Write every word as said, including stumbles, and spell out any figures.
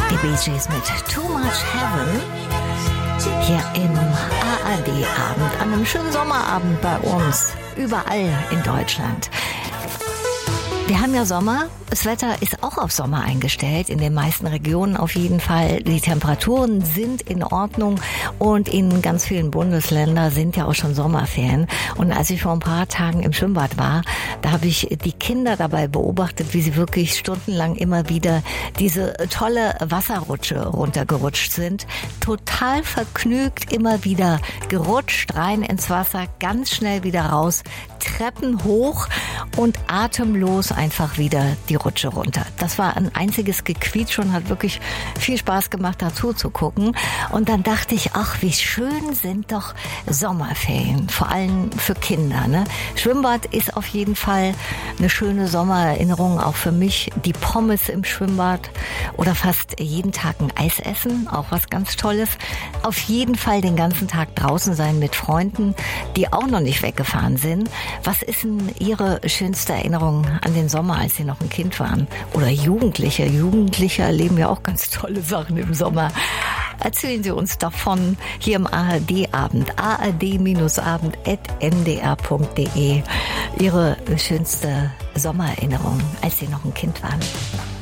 Die Bee Gees mit Too Much Heaven hier im A R D-Abend, an einem schönen Sommerabend bei uns, überall in Deutschland. Wir haben ja Sommer, das Wetter ist auch auf Sommer eingestellt, in den meisten Regionen auf jeden Fall. Die Temperaturen sind in Ordnung und in ganz vielen Bundesländern sind ja auch schon Sommerferien. Und als ich vor ein paar Tagen im Schwimmbad war, da habe ich die Kinder dabei beobachtet, wie sie wirklich stundenlang immer wieder diese tolle Wasserrutsche runtergerutscht sind. Total vergnügt, immer wieder gerutscht, rein ins Wasser, ganz schnell wieder raus, Treppen hoch und atemlos einfach wieder die Rutsche runter. Das war ein einziges Gequietsch und hat wirklich viel Spaß gemacht, dazu zu gucken. Und dann dachte ich, ach, wie schön sind doch Sommerferien, vor allem für Kinder, ne? Schwimmbad ist auf jeden Fall eine schöne Sommererinnerung, auch für mich. Die Pommes im Schwimmbad oder fast jeden Tag ein Eis essen, auch was ganz Tolles. Auf jeden Fall den ganzen Tag draußen sein mit Freunden, die auch noch nicht weggefahren sind. Was ist denn Ihre schönste Erinnerung an den Sommer, als Sie noch ein Kind waren? Oder Jugendliche? Jugendliche erleben ja auch ganz tolle Sachen im Sommer. Erzählen Sie uns davon hier im A R D-Abend, a r d abend at n d r punkt d e. Ihre schönste Sommererinnerung, als Sie noch ein Kind waren.